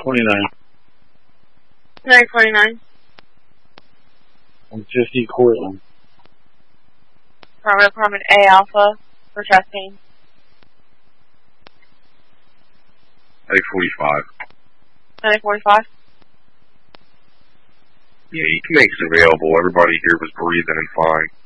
29. 929. 150 Cortland. Department A Alpha for testing. 845. 945. Yeah, you can make us available. Everybody here was breathing and fine.